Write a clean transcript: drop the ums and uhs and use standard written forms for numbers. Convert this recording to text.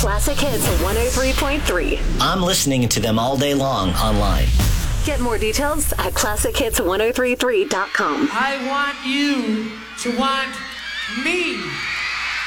Classic Hits 103.3. I'm listening to them all day long online. Get more details at ClassicHits1033.com. I want you to want me.